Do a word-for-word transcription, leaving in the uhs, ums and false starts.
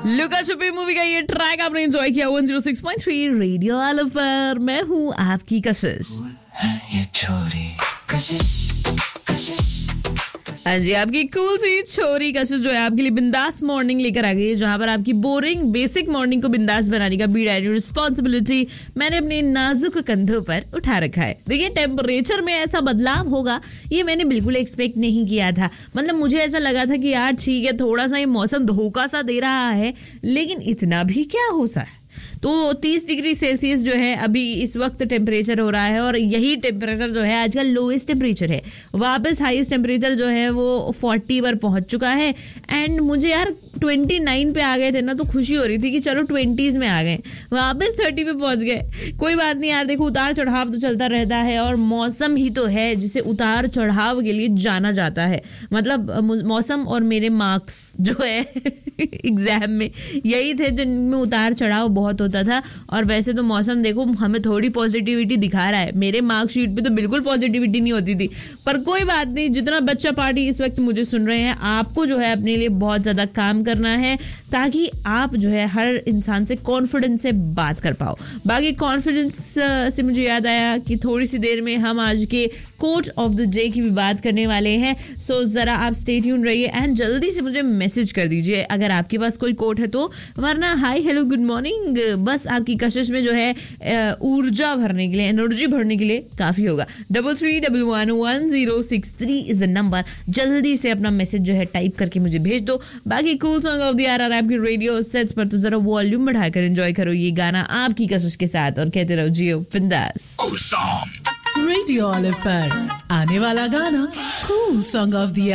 लुका छुपी मूवी का ये ट्रैक आपने एंजॉय किया one zero six point three radio आलम पर। मैं हूँ आपकी कशिश। ये छोरी कशिश कशिश हाँ जी, आपकी कूल सी छोरी कशिश जो है आपके लिए बिंदास मॉर्निंग लेकर आ गई है, जहां पर आपकी बोरिंग बेसिक मॉर्निंग को बिंदास बनाने का बीड़ा रिस्पॉन्सिबिलिटी मैंने अपने नाजुक कंधों पर उठा रखा है। देखिए, टेम्परेचर में ऐसा बदलाव होगा ये मैंने बिल्कुल एक्सपेक्ट नहीं किया था। मतलब मुझे ऐसा लगा था कि यार ठीक है, थोड़ा सा ये मौसम धोखा सा दे रहा है, लेकिन इतना भी क्या हो सा है। तो तीस डिग्री सेल्सियस जो है अभी इस वक्त टेम्परेचर हो रहा है, और यही टेम्परेचर जो है आज का लोएस्ट टेम्परेचर है। वापस हाईएस्ट टेम्परेचर जो है वो चालीस पर पहुंच चुका है। एंड मुझे यार उनतीस पे आ गए थे ना, तो खुशी हो रही थी कि चलो ट्वेंटीज में आ गए, वापस तीस पे पहुंच गए। कोई बात नहीं यार, देखो उतार चढ़ाव तो चलता रहता है, और मौसम ही तो है जिसे उतार चढ़ाव के लिए जाना जाता है। मतलब मौसम और मेरे मार्क्स जो है एग्जाम में यही थे जिनमें उतार चढ़ाव बहुत होता था। और वैसे तो मौसम देखो हमें थोड़ी पॉजिटिविटी दिखा रहा है, मेरे मार्कशीट पे तो बिल्कुल पॉजिटिविटी नहीं होती थी। पर कोई बात नहीं, जितना बच्चा पार्टी इस वक्त मुझे सुन रहे हैं, आपको जो है अपने लिए बहुत ज्यादा काम करना है ताकि आप जो है हर इंसान से कॉन्फिडेंस से बात कर पाओ। बाकी कॉन्फिडेंस से मुझे याद आया कि थोड़ी सी देर में हम आज के कोट ऑफ द डे की भी बात करने वाले हैं। सो जरा आप स्टे ट्यून रहिए एंड जल्दी से मुझे मैसेज कर दीजिए अगर आपके पास कोई कोट है तो, वरना हाय हेलो गुड मॉर्निंग बस आपकी कशिश में जो है ऊर्जा भरने के लिए, एनर्जी भरने के लिए काफी होगा। Double three double one one zero six three is the number. जल्दी से अपना मैसेज जो है टाइप करके मुझे भेज दो। बाकी cool song of the are are आपकी रेडियो सेट्स पर तो जरा वॉल्यूम बढ़ाकर एंजॉय करो ये गाना आपकी कशिश के साथ, और कहते रहो जियो बिंदास। रेडियो ऑलिव पर आने वाला गाना कूल सॉन्ग ऑफ द